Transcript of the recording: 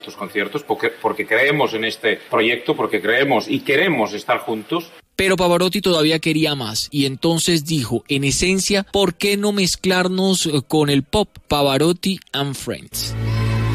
estos conciertos porque creemos en este proyecto, porque creemos y queremos estar juntos. Pero Pavarotti todavía quería más y entonces dijo, en esencia, ¿por qué no mezclarnos con el pop? Pavarotti and Friends.